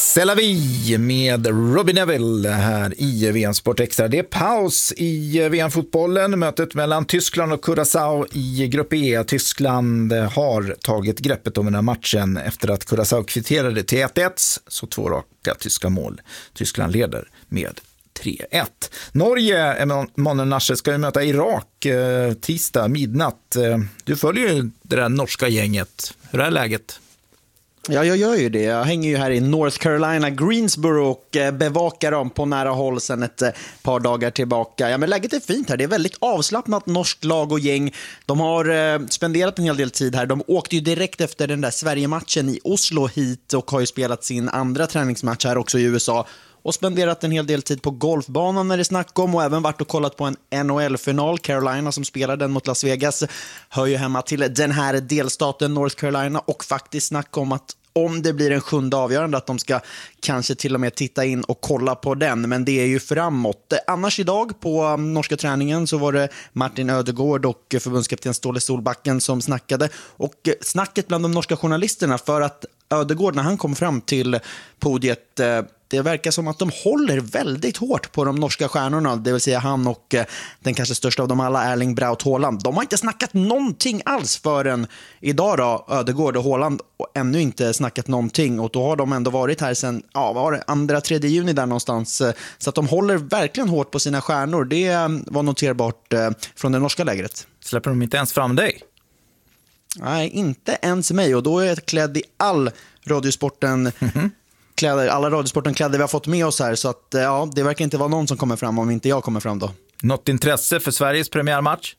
C'est la vie med Robbie Neville här i VM Sport Extra. Det är paus i VM-fotbollen. Mötet mellan Tyskland och Curaçao i grupp E. Tyskland har tagit greppet om den här matchen efter att Curaçao kvitterade till 1-1. Så 2 raka tyska mål. Tyskland leder med 3-1. Norge, Emanuel Nasser, ska ju möta Irak tisdag midnatt. Du följer ju det där norska gänget. Hur är läget? Ja, jag gör ju det. Jag hänger ju här i North Carolina, Greensboro, och bevakar dem på nära håll sedan ett par dagar tillbaka. Ja, men läget är fint här. Det är väldigt avslappnat norskt lag och gäng. De har spenderat en hel del tid här. De åkte ju direkt efter den där Sverige-matchen i Oslo hit och har ju spelat sin andra träningsmatch här också i USA. Och spenderat en hel del tid på golfbanan när det snack om, och även varit och kollat på en NHL-final. Carolina som spelar den mot Las Vegas hör ju hemma till den här delstaten North Carolina, och faktiskt snack om att om det blir en 7:e avgörande att de ska kanske till och med titta in och kolla på den, men det är ju framåt. Annars idag på norska träningen så var det Martin Ödegård och förbundskapten Ståle Solbacken som snackade, och snacket bland de norska journalisterna, för att Ödegård när han kom fram till podiet, det verkar som att de håller väldigt hårt på de norska stjärnorna, det vill säga han och den kanske största av dem alla, Erling Braut Haaland. De har inte snackat någonting alls förrän idag då, Ödegård och Haaland, och ännu inte snackat någonting, och då har de ändå varit här sedan 2-3 juni där någonstans, så att de håller verkligen hårt på sina stjärnor. Det var noterbart från det norska lägret. Släpper de inte ens fram dig? Nej, inte ens mig, och då är jag klädd i all radiosporten alla radiosportenkläder vi har fått med oss här, så att det verkar inte vara någon som kommer fram om inte jag kommer fram då. Något intresse för Sveriges premiärmatch?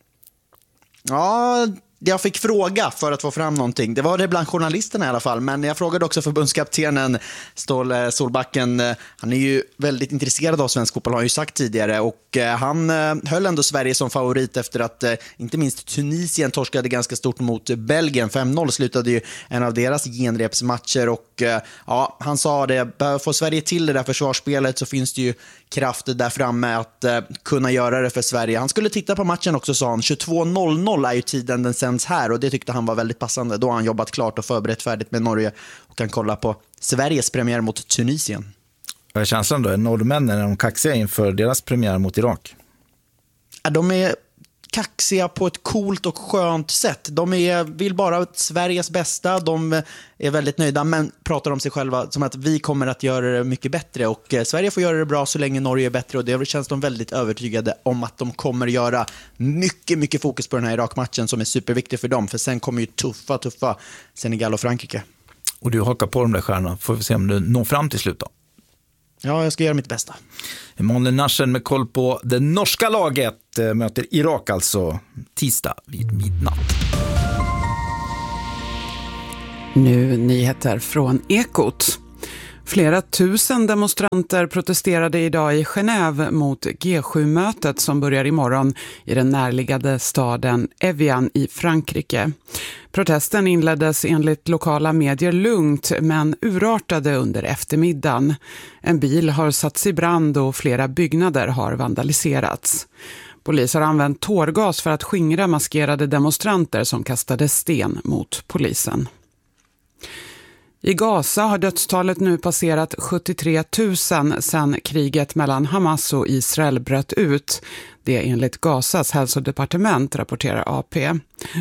Ja, jag fick fråga för att få fram någonting. Det var det bland journalisterna i alla fall, men jag frågade också förbundskaptenen Ståle Solbacken. Han är ju väldigt intresserad av svensk fotboll, har han ju sagt tidigare, och han höll ändå Sverige som favorit efter att inte minst Tunisien torskade ganska stort mot Belgien. 5-0 slutade ju en av deras genrepsmatcher, och han sa det, får Sverige till det där försvarsspelet så finns det ju kraft där framme att kunna göra det för Sverige. Han skulle titta på matchen också, sa han. 22:00 är ju tiden den sänds här, och det tyckte han var väldigt passande. Då har han jobbat klart och förberett färdigt med Norge och kan kolla på Sveriges premiär mot Tunisien. Vad är känslan då? Är norrmännen de kaxiga inför deras premiär mot Irak? De är kaxiga på ett coolt och skönt sätt. De vill bara Sveriges bästa. De är väldigt nöjda, men pratar om sig själva som att vi kommer att göra det mycket bättre, och Sverige får göra det bra så länge Norge är bättre, och det känns de väldigt övertygade om att de kommer göra. Mycket fokus på den här Irak-matchen som är superviktig för dem, för sen kommer ju tuffa Senegal och Frankrike. Och du hakar på de där stjärnorna. Får vi se om du når fram till slut då. Ja, jag ska göra mitt bästa. Emanuel Nasser med koll på det norska laget möter Irak alltså tisdag vid midnatt. Nu nyheter från Ekot. Flera tusen demonstranter protesterade idag i Genève mot G7-mötet som börjar imorgon i den närliggande staden Evian i Frankrike. Protesten inleddes enligt lokala medier lugnt, men urartade under eftermiddagen. En bil har satts i brand och flera byggnader har vandaliserats. Polis har använt tårgas för att skingra maskerade demonstranter som kastade sten mot polisen. I Gaza har dödstalet nu passerat 73 000 sedan kriget mellan Hamas och Israel bröt ut. Det enligt Gazas hälsodepartement, rapporterar AP.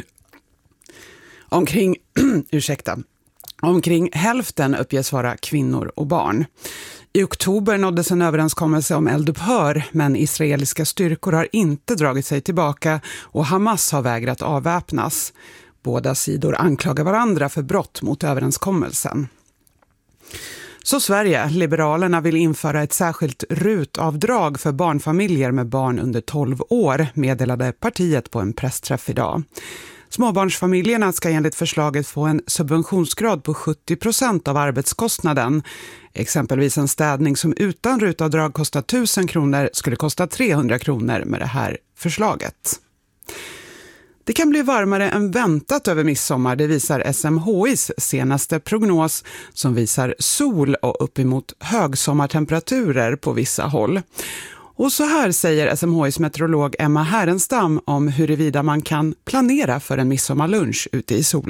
Omkring hälften uppges vara kvinnor och barn. I oktober nåddes en överenskommelse om eldupphör, men israeliska styrkor har inte dragit sig tillbaka och Hamas har vägrat avväpnas. Båda sidor anklagar varandra för brott mot överenskommelsen. Så Sverige, Liberalerna vill införa ett särskilt RUT-avdrag för barnfamiljer med barn under 12 år, meddelade partiet på en pressträff idag. Småbarnsfamiljerna ska enligt förslaget få en subventionsgrad på 70% av arbetskostnaden. Exempelvis en städning som utan RUT-avdrag kostar 1 000 kronor skulle kosta 300 kronor med det här förslaget. Det kan bli varmare än väntat över midsommar, det visar SMHIs senaste prognos som visar sol och uppemot högsommartemperaturer på vissa håll. Och så här säger SMHIs meteorolog Emma Härenstam om huruvida man kan planera för en midsommarlunch ute i solen.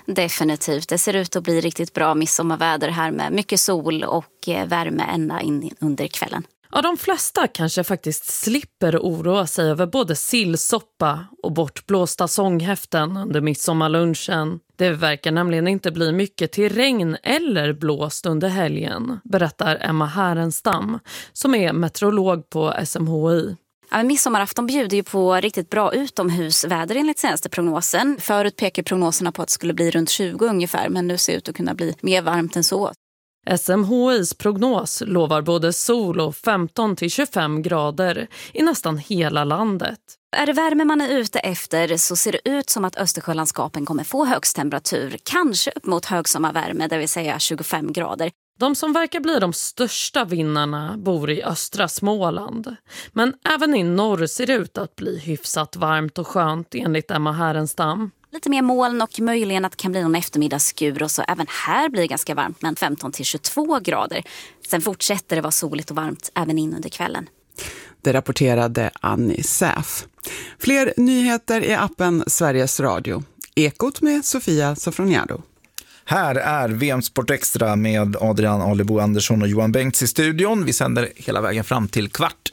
Definitivt. Det ser ut att bli riktigt bra midsommarväder här med mycket sol och värme ända in under kvällen. Ja, de flesta kanske faktiskt slipper oroa sig över både sillsoppa och bortblåsta sånghäften under midsommarlunchen. Det verkar nämligen inte bli mycket till regn eller blåst under helgen, berättar Emma Härenstam som är meteorolog på SMHI. Ja, midsommarafton bjuder ju på riktigt bra utomhusväder enligt senaste prognosen. Förut pekar prognoserna på att det skulle bli runt 20 ungefär, men nu ser det ut att kunna bli mer varmt än så. SMHIs prognos lovar både sol och 15-25 grader i nästan hela landet. Är det värme man är ute efter så ser det ut som att Östersjölandskapen kommer få högst temperatur. Kanske upp mot högsommarvärme, det vill säga 25 grader. De som verkar bli de största vinnarna bor i östra Småland. Men även i norr ser det ut att bli hyfsat varmt och skönt enligt Emma Härenstam. Lite mer moln och möjligen att det kan bli någon eftermiddagsskur och så även här blir det ganska varmt med 15-22 grader. Sen fortsätter det vara soligt och varmt även in under kvällen. Det rapporterade Annie Säf. Fler nyheter i appen Sveriges Radio. Ekot med Sofia Sofroniado. Här är VM Sport Extra med Adrian Alebo Andersson och Johan Bengts i studion. Vi sänder hela vägen fram till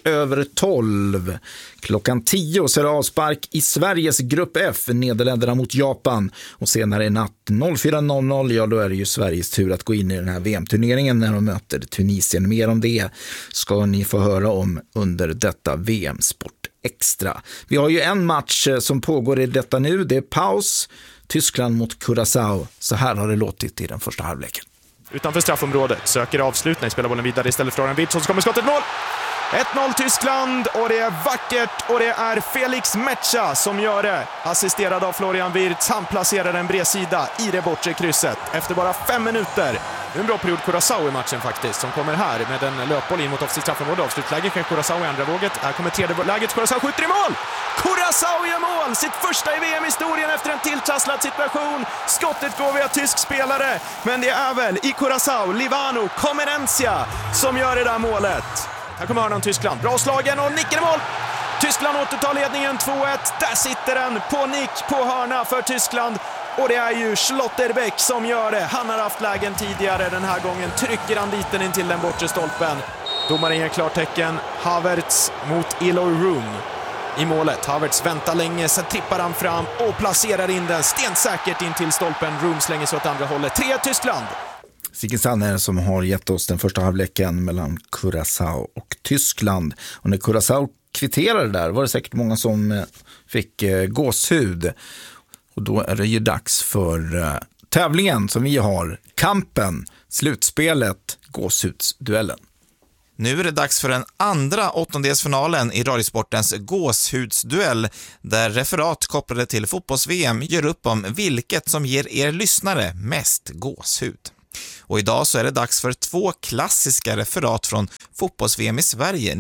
12:15. Klockan 10 så är det avspark i Sveriges grupp F, Nederländerna mot Japan. Och senare i natt 04:00, ja då är det ju Sveriges tur att gå in i den här VM-turneringen när de möter Tunisien. Mer om det ska ni få höra om under detta VM Sport Extra. Vi har ju en match som pågår i detta nu, det är paus. Tyskland mot Curaçao. Så här har det låtit i den första halvleken. Utanför straffområdet söker avslutning, spelar bollen vidare istället för Florian Wirtz, så kommer skottet mål. 1-0 Tyskland och det är vackert och det är Felix Metscha som gör det. Assisterad av Florian Wirtz, han placerar en bredsida i det bortre krysset efter bara 5 minuter. Det är en bra period Curaçao i matchen faktiskt, som kommer här med en löpboll in mot offensivt straffområde. Avslutläge för Curaçao i andra våget. Här kommer tredje läget, Curaçao skjuter i mål! Curaçao gör mål! Sitt första i VM-historien efter en tilltrasslad situation. Skottet går via tysk spelare, men det är väl i Curaçao, Livano Comenencia som gör det där målet. Här kommer hörnan Tyskland, bra slagen och nicken i mål! Tyskland återtar ledningen 2-1, där sitter den på nick på hörna för Tyskland. Och det är ju Schlotterbeck som gör det. Han har haft lägen tidigare, den här gången trycker han dit in till den bortre stolpen. Domaren ger klartecken, Havertz mot Eloy Room i målet. Havertz väntar länge, sen trippar han fram och placerar in den stensäkert in till stolpen. Room slänger sig åt andra hållet. 3 Tyskland! Sigge Sanner som har gett oss den första halvleken mellan Curaçao och Tyskland. Och när Curaçao kvitterade där var det säkert många som fick gåshud. Och då är det ju dags för tävlingen som vi har. Kampen, slutspelet, gåshudsduellen. Nu är det dags för den andra åttondelsfinalen i Radiosportens gåshudsduell där referat kopplade till fotbolls-VM gör upp om vilket som ger er lyssnare mest gåshud. Och idag så är det dags för 2 klassiska referat från fotbolls-VM i Sverige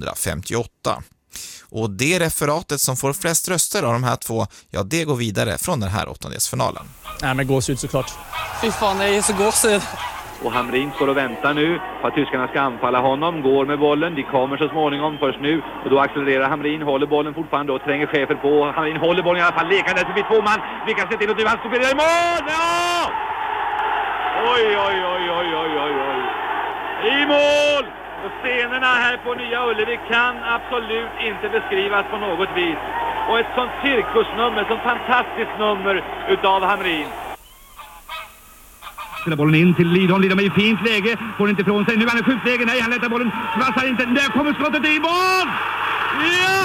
1958. Och det referatet som får flest röster av de här 2, ja det går vidare från den här åttondelsfinalen. Nej men gåshud såklart. Fy fan, det är så gåshud. Och Hamrin står och väntar nu på att tyskarna ska anfalla honom. Går med bollen, de kommer så småningom först nu. Och då accelererar Hamrin, håller bollen fortfarande och tränger chefer på. Hamrin håller bollen i alla fall, lekande förbi 2 man. Vi kan se till att du vann, spelar i mål! Ja! Oj, oj, oj, oj, oj, oj, oj. I mål! Och scenerna här på Nya Ullevi kan absolut inte beskrivas på något vis. Och ett sånt cirkusnummer, ett sånt fantastiskt nummer utav Hamrin. Spelar bollen in till Lidholm. Lidholm är i fint läge. Får inte ifrån sig. Nu är han i skjutläge. Nej, han lättar bollen. Passar inte. Där kommer skottet i mål! Ja!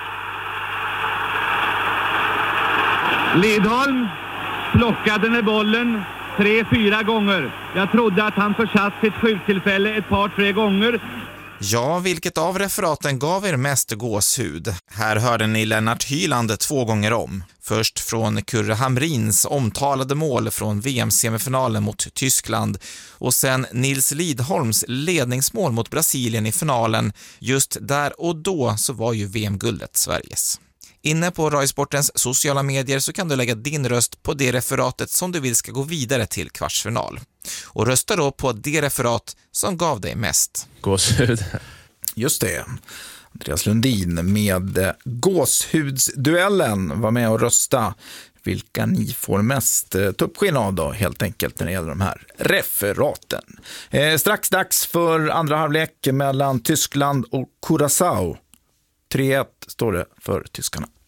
Lidholm plockade den bollen 3-4 gånger. Jag trodde att han försatt sitt skjuttillfälle ett par, 3 gånger. Ja, vilket av referaten gav er mest gåshud? Här hörde ni Lennart Hyland 2 gånger om. Först från Kurre Hamrins omtalade mål från VM-semifinalen mot Tyskland och sen Nils Lidholms ledningsmål mot Brasilien i finalen. Just där och då så var ju VM-guldet Sveriges. Inne på Radiosportens sociala medier så kan du lägga din röst på det referatet som du vill ska gå vidare till kvartsfinal. Och rösta då på det referat som gav dig mest gåshud. Just det. Andreas Lundin med gåshudsduellen var med och rösta. vilka ni får mest tuppskinn av då, helt enkelt, när det gäller de här referaten. Strax dags för andra halvlek mellan Tyskland och Curaçao. 3-1 står det för tyskarna.